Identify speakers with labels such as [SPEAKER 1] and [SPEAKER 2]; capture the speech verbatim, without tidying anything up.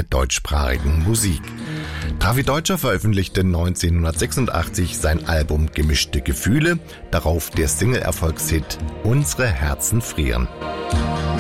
[SPEAKER 1] der deutschsprachigen Musik. David Deutscher veröffentlichte neunzehnhundertsechsundachtzig sein Album Gemischte Gefühle, darauf der Single-Erfolgshit Unsere Herzen frieren.